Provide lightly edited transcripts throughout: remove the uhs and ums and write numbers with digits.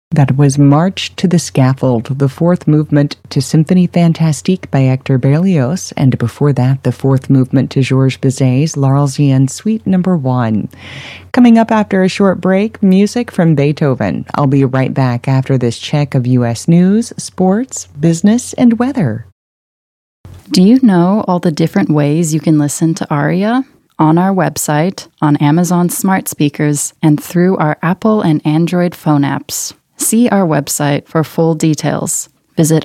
That was March to the Scaffold, the fourth movement to Symphonie Fantastique by Hector Berlioz, and before that, the fourth movement to Georges Bizet's L'Arlésienne Suite No. 1. Coming up after a short break, music from Beethoven. I'll be right back after this check of U.S. news, sports, business, and weather. Do you know all the different ways you can listen to Aria? On our website, on Amazon smart speakers, and through our Apple and Android phone apps. See our website for full details. Visit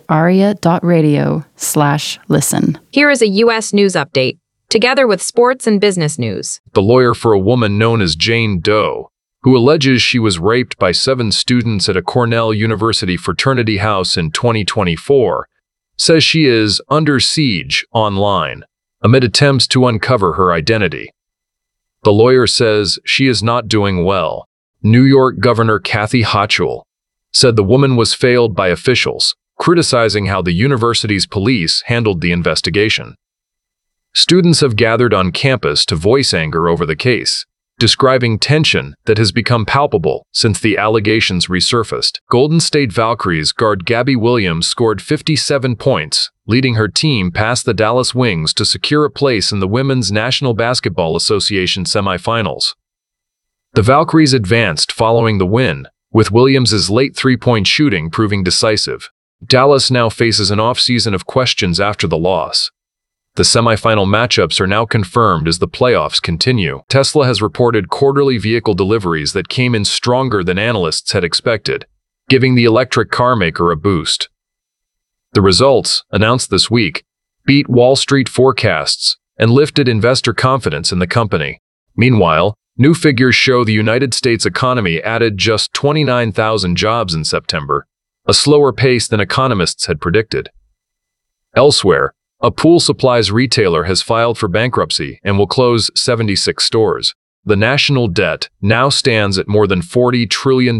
aria.radio/listen. Here is a U.S. news update, together with sports and business news. The lawyer for a woman known as Jane Doe, who alleges she was raped by 7 students at a Cornell University fraternity house in 2024, says she is under siege online amid attempts to uncover her identity. The lawyer says she is not doing well. New York Governor Kathy Hochul said the woman was failed by officials, criticizing how the university's police handled the investigation. Students have gathered on campus to voice anger over the case, describing tension that has become palpable since the allegations resurfaced. Golden State Valkyries guard Gabby Williams scored 57 points, leading her team past the Dallas Wings to secure a place in the Women's National Basketball Association semifinals. The Valkyries advanced following the win, with Williams' late three-point shooting proving decisive. Dallas now faces an off-season of questions after the loss. The semifinal matchups are now confirmed as the playoffs continue. Tesla has reported quarterly vehicle deliveries that came in stronger than analysts had expected, giving the electric car maker a boost. The results, announced this week, beat Wall Street forecasts and lifted investor confidence in the company. Meanwhile, new figures show the United States economy added just 29,000 jobs in September, a slower pace than economists had predicted. Elsewhere, a pool supplies retailer has filed for bankruptcy and will close 76 stores. The national debt now stands at more than $40 trillion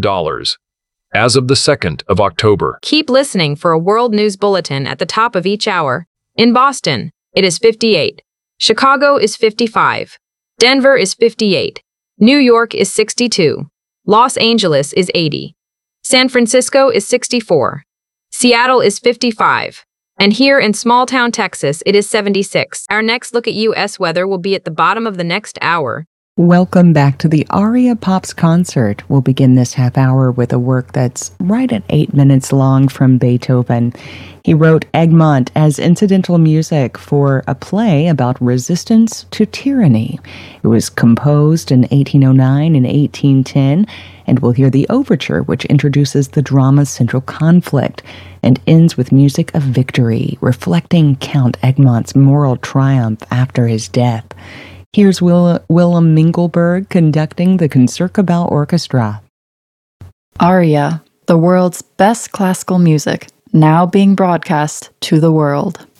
as of the 2nd of October. Keep listening for a world news bulletin at the top of each hour. In Boston, it is 58. Chicago is 55. Denver is 58. New York is 62. Los Angeles is 80. San Francisco is 64. Seattle is 55. And here in small-town Texas, it is 76. Our next look at U.S. weather will be at the bottom of the next hour. Welcome back to the Aria Pops concert. We'll begin this half hour with a work that's right at 8 minutes long from Beethoven. He wrote Egmont as incidental music for a play about resistance to tyranny. It was composed in 1809 and 1810, and we'll hear the overture, which introduces the drama's central conflict and ends with music of victory, reflecting Count Egmont's moral triumph after his death. Here's Willem Mingelberg conducting the Concertgebouw Orchestra. Aria, the world's best classical music, now being broadcast to the world.